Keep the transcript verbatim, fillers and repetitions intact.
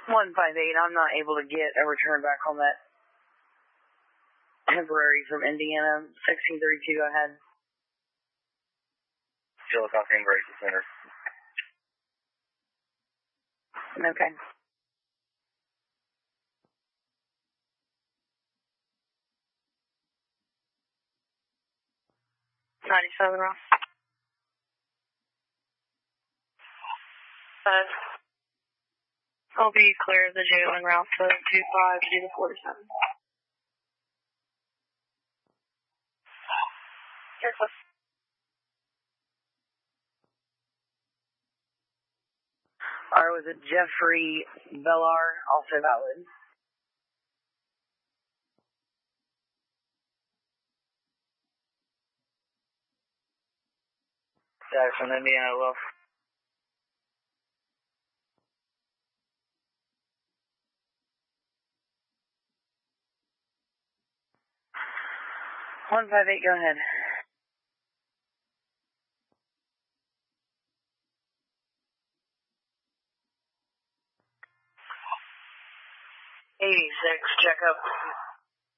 one five eight, I'm not able to get a return back on that temporary from Indiana. sixteen thirty-two, go ahead. Chillicothe Embrace Center. Okay. ninety-seven, Ross. Uh, I'll be clear of the J one route to two five to the forty-seven. Careful. Alright, was it Jeffrey Bellar, also valid? Jackson, Indiana, Wolf. one five eight, go ahead. eighty-six, check up.